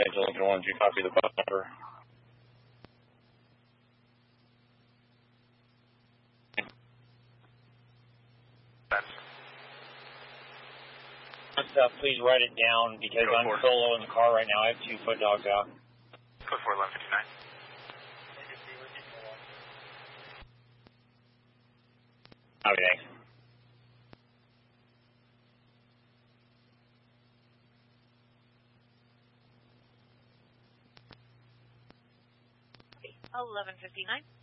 to Lincoln 1, did you copy the bus number? Please write it down because I'm solo in the car right now. I have 2 foot dogs out. Code 4, 1159. Copy, thanks. Okay, 1159.